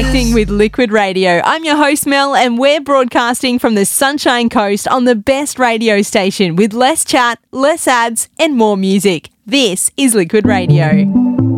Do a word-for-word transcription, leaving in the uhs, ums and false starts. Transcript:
Connecting with Liquid Radio. I'm your host Mel, and we're broadcasting from the Sunshine Coast on the best radio station with less chat, less ads and more music. This is Liquid Radio.